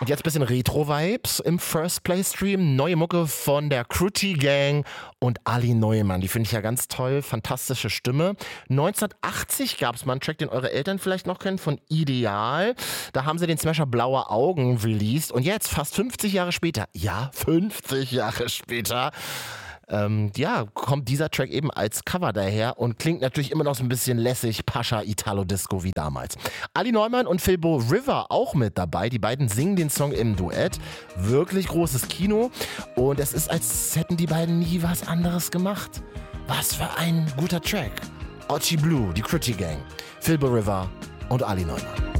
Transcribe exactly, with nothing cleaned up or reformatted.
Und jetzt ein bisschen Retro-Vibes im First Play Stream. Neue Mucke von der Cruty Gang und Ali Neumann. Die finde ich ja ganz toll. Fantastische Stimme. neunzehnhundertachtzig gab es mal einen Track, den eure Eltern vielleicht noch kennen, von Ideal. Da haben sie den Smasher Blaue Augen released. Und jetzt, fast fünfzig Jahre später, ja, fünfzig Jahre später, Ähm, ja, kommt dieser Track eben als Cover daher und klingt natürlich immer noch so ein bisschen lässig, Pascha, Italo-Disco wie damals. Ali Neumann und Philbo River auch mit dabei. Die beiden singen den Song im Duett. Wirklich großes Kino. Und es ist, als hätten die beiden nie was anderes gemacht. Was für ein guter Track. Ochi Blue, die Cruty Gang, Philbo River und Ali Neumann.